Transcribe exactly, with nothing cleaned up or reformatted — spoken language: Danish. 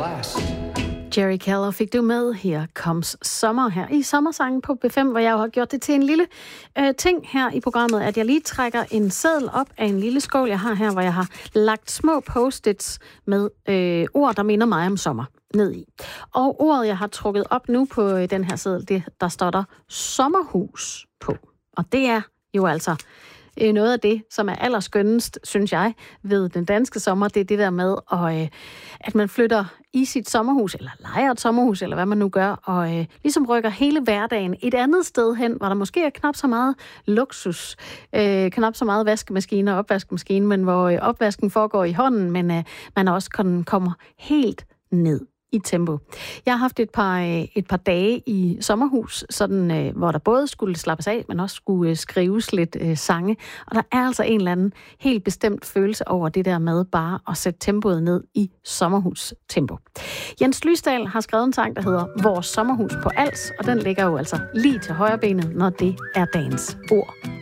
last. Jerry Keller fik du med. Her comes sommer her i Sommersangen på B fem, hvor jeg jo har gjort det til en lille øh, ting her i programmet, at jeg lige trækker en seddel op af en lille skål, jeg har her, hvor jeg har lagt små post-its med øh, ord, der minder mig om sommer ned i. Og ordet, jeg har trukket op nu på øh, den her seddel, det, der står der sommerhus på. Og det er jo altså øh, noget af det, som er allerskønnest, synes jeg, ved den danske sommer. Det er det der med, at, øh, at man flytter i sit sommerhus, eller lejer et sommerhus, eller hvad man nu gør, og øh, ligesom rykker hele hverdagen et andet sted hen, hvor der måske er knap så meget luksus, øh, knap så meget vaskemaskine og opvaskemaskine, men hvor øh, opvasken foregår i hånden, men øh, man også kan, kommer helt ned i tempo. Jeg har haft et par, et par dage i sommerhus, sådan, øh, hvor der både skulle slappes af, men også skulle øh, skrives lidt øh, sange. Og der er altså en eller anden helt bestemt følelse over det der med bare at sætte tempoet ned i sommerhustempo. Jens Lysdal har skrevet en sang, der hedder Vores sommerhus på Als, og den ligger jo altså lige til højre benet, når det er dagens ord.